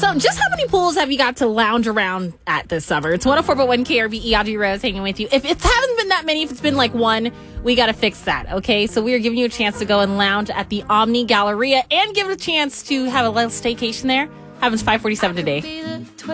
So just how many pools have you got to lounge around at this summer? It's 104.1 KRBE, Audrey Rose hanging with you. If it hasn't been that many, if it's been like one, we got to fix that, okay? So we are giving you a chance to go and lounge at the Omni Galleria and give it a chance to have a little staycation there. Happens 5:47 today.